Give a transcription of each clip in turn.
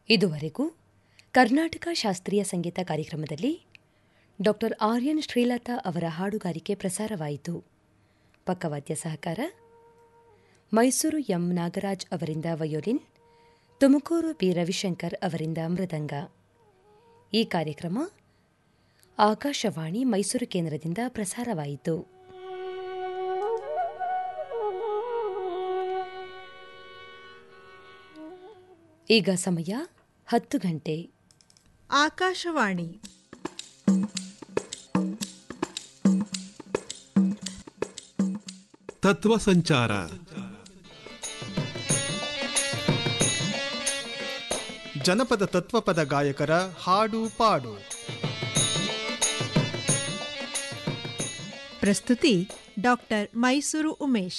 ಇದುವರೆಗೂ ಕರ್ನಾಟಕ ಶಾಸ್ತ್ರೀಯ ಸಂಗೀತ ಕಾರ್ಯಕ್ರಮದಲ್ಲಿ ಡಾಕ್ಟರ್ ಆರ್ಯನ್ ಶ್ರೀಲತಾ ಅವರ ಹಾಡುಗಾರಿಕೆ ಪ್ರಸಾರವಾಯಿತು. ಪಕ್ಕವಾದ್ಯ ಸಹಕಾರ ಮೈಸೂರು ಎಂ ನಾಗರಾಜ್ ಅವರಿಂದ ವಯೋಲಿನ್, ತುಮಕೂರು ಬಿ ರವಿಶಂಕರ್ ಅವರಿಂದ ಮೃದಂಗ. ಈ ಕಾರ್ಯಕ್ರಮ ಆಕಾಶವಾಣಿ ಮೈಸೂರು ಕೇಂದ್ರದಿಂದ ಪ್ರಸಾರವಾಯಿತು. ಈಗ ಸಮಯ 10 ಗಂಟೆ. ಆಕಾಶವಾಣಿ ತತ್ವ ಸಂಚಾರ. ಜನಪದ ತತ್ವಪದ ಗಾಯಕರ ಹಾಡು ಪಾಡು. ಪ್ರಸ್ತುತಿ ಡಾಕ್ಟರ್ ಮೈಸೂರು ಉಮೇಶ್.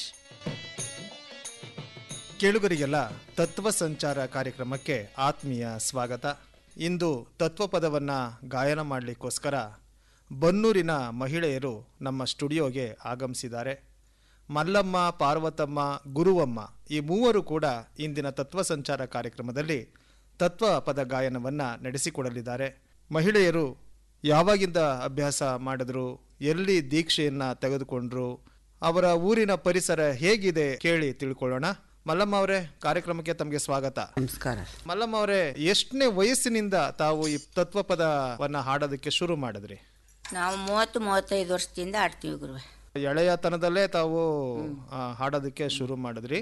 ಕೇಳುಗರಿಗೆಲ್ಲ ತತ್ವ ಸಂಚಾರ ಕಾರ್ಯಕ್ರಮಕ್ಕೆ ಆತ್ಮೀಯ ಸ್ವಾಗತ. ಇಂದು ತತ್ವಪದವನ್ನು ಗಾಯನ ಮಾಡಲಿಕ್ಕೋಸ್ಕರ ಬನ್ನೂರಿನ ಮಹಿಳೆಯರು ನಮ್ಮ ಸ್ಟುಡಿಯೋಗೆ ಆಗಮಿಸಿದ್ದಾರೆ. ಮಲ್ಲಮ್ಮ, ಪಾರ್ವತಮ್ಮ, ಗುರುವಮ್ಮ ಈ ಮೂವರು ಕೂಡ ಇಂದಿನ ತತ್ವ ಸಂಚಾರ ಕಾರ್ಯಕ್ರಮದಲ್ಲಿ ತತ್ವ ಪದ ಗಾಯನವನ್ನು ನಡೆಸಿಕೊಡಲಿದ್ದಾರೆ. ಮಹಿಳೆಯರು ಯಾವಾಗಿಂದ ಅಭ್ಯಾಸ ಮಾಡಿದ್ರು, ಎಲ್ಲಿ ದೀಕ್ಷೆಯನ್ನು ತೆಗೆದುಕೊಂಡ್ರು, ಅವರ ಊರಿನ ಪರಿಸರ ಹೇಗಿದೆ ಕೇಳಿ ತಿಳ್ಕೊಳ್ಳೋಣ. ಮಲ್ಲಮ್ಮ ಅವರೇ, ಕಾರ್ಯಕ್ರಮಕ್ಕೆ ತಮಗೆ ಸ್ವಾಗತ. ನಮಸ್ಕಾರ. ಮಲ್ಲಮ್ಮ ಅವರೇ, ಎಷ್ಟನೇ ವಯಸ್ಸಿನಿಂದ ತಾವು ಈ ತತ್ವಪದವನ್ನು ಹಾಡೋದಕ್ಕೆ ಶುರು ಮಾಡಿದ್ರಿ? ನಾವು 30-35 ವರ್ಷದಿಂದ ಆಡ್ತೀವಿ ಗುರುವೆ. ಎಳೆಯತನದಲ್ಲೇ ತಾವು ಹಾಡೋದಕ್ಕೆ ಶುರು ಮಾಡಿದ್ರಿ.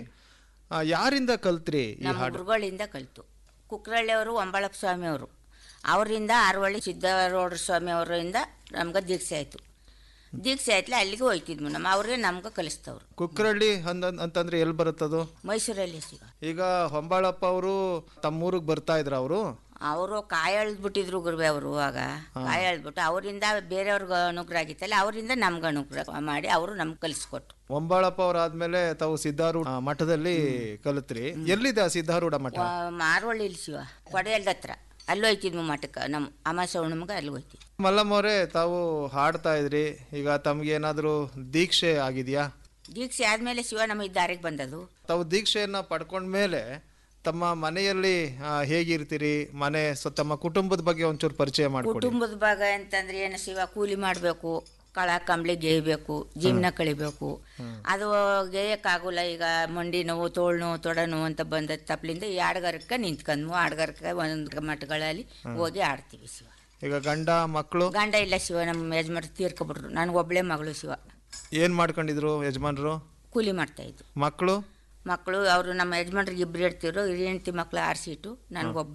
ಯಾರಿಂದ ಕಲ್ತ್ರಿ ಈ ನಮ್ಮ ಹಾಡು? ಗುರುಗಳಿಂದ ಕಲಿತು. ಕುಕ್ರಳ್ಳಿಯವರು ಒಂಬಳಪ್ಪ ಸ್ವಾಮಿ ಅವರು, ಅವರಿಂದ ಆರವಳ್ಳಿ ಸಿದ್ದರೋಡ್ರ ಸ್ವಾಮಿ ಅವರಿಂದ ನಮ್ಗೆ ದೀಕ್ಷೆ ಆಯಿತು. ದೀಕ್ಷೆ ಆಯ್ತಲೆ ಅಲ್ಲಿಗೆ ಹೋಯ್ತಿದ್ವಿ. ಅವರೇ ನಮ್ಗೆ ಕಲಿಸ್ತವ್ರು. ಕುಕ್ರಳ್ಳಿ ಅಂತಂದ್ರೆ ಎಲ್ಲಿ ಬರುತ್ತದು? ಮೈಸೂರಲ್ಲಿ ಸಿಗ. ಈಗ ಹೊಂಬಾಳಪ್ಪ ಅವರು ತಮ್ಮೂರಿಗೆ ಬರ್ತಾ ಇದ್ರ? ಅವರು ಕಾಯಿ ಎಳ್ದ್ಬಿಟ್ಟಿದ್ರು ಗುರುವೆ. ಅವರು ಆಗ ಕಾಯಿ ಎಳ್ದ್ಬಿಟ್ಟು ಅವರಿಂದ ಬೇರೆಯವ್ರಿಗೆ ಅನುಗ್ರಹ ಆಗಿತ್ತಲ್ಲ, ಅವರಿಂದ ನಮ್ಗೆ ಅನುಗ್ರಹ ಮಾಡಿ ಅವರು ನಮ್ಗೆ ಕಲಿಸ್ಕೊಟ್ರು. ಹೊಂಬಾಳಪ್ಪ ಅವ್ರಾದ್ಮೇಲೆ ತಾವು ಸಿದ್ಧಾರೂಢ ಮಠದಲ್ಲಿ ಕಲಿತ್ರಿ. ಎಲ್ಲಿದೆ ಸಿದ್ಧಾರೂಢ ಮಠ? ಮಾರವಳ್ಳಿ ಶಿವ ಕೊಡೆಯಲ್ದ ಹತ್ರ. ಅಲ್ಲಿ ಹೋಯ್ತಿದ್ವಿ ಮಠಕ್ಕೆ. ನಮ್ಮ ಅಮಾಸೆ ಹುಣ್ಣಿಮೆಗೆ ಅಲ್ಲಿ ಹೋಯ್ತಿದ್ವಿ. ಮಲ್ಲಮ್ಮ ಅವರೇ, ತಾವು ಹಾಡ್ತಾ ಇದ್ರಿ. ಈಗ ತಮ್ಗೇನಾದ್ರೂ ದೀಕ್ಷೆ ಆಗಿದೆಯಾ? ದೀಕ್ಷೆ ಆದ್ಮೇಲೆ ಶಿವ ನಮ್ಮ ದಾರಿಗೆ ಬಂದದು. ತಾವು ದೀಕ್ಷೆಯನ್ನ ಪಡ್ಕೊಂಡ್ಮೇಲೆ ತಮ್ಮ ಮನೆಯಲ್ಲಿ ಹೇಗಿರ್ತೀರಿ? ತಮ್ಮ ಕುಟುಂಬದ ಬಗ್ಗೆ ಒಂಚೂರು ಪರಿಚಯ ಮಾಡ್ಕೊಡಿ. ಕುಟುಂಬದ ಭಾಗ ಅಂತಂದ್ರೆ ಏನು, ಶಿವ ಕೂಲಿ ಮಾಡಬೇಕು, ಕಳ ಕಂಬಳಿ ಗೇಯಬೇಕು, ಜೀವನ ಕಳಿಬೇಕು. ಅದು ಗೇಯಕ್ಕಾಗಲ್ಲ. ಈಗ ಮಂಡಿ ನೋವು, ತೋಳು ನೋವು, ತೊಡ ನೋವು ಅಂತ ಬಂದ ತಪ್ಪಲಿಂದ ಈ ಆಡ್ಗಾರಕ್ಕೆ ನಿಂತ್ಕೊಂಡ್ವು. ಆಡ್ಗಾರಕ್ಕೆ ಒಂದು ಮಠಗಳಲ್ಲಿ ಹೋಗಿ ಆಡ್ತೀವಿ ಶಿವ. ಈಗ ಗಂಡ ಮಕ್ಕಳು? ಗಂಡ ಇಲ್ಲ ಶಿವ. ನಮ್ಮ ಯಜಮಾನ್ರು ತೀರ್ಕೊಬಿಟ್ರು. ನನಗೊಬ್ಳೆ ಮಗಳು ಶಿವ. ಏನ್ ಮಾಡ್ಕೊಂಡಿದ್ರು ಯಜಮಾನ್ರು? ಕೂಲಿ ಮಾಡ್ತಾ ಇದ್ರು. ಮಕ್ಕಳು? ಅವರು ನಮ್ಮ ಯಜಮಾನ್ರಿಗೆ 2 ಇರ್ತಿದ್ರು. ಹೆಂಡತಿ ಮಕ್ಕಳು 6 ಸೀಟು, ನನಗೊಬ್ಬ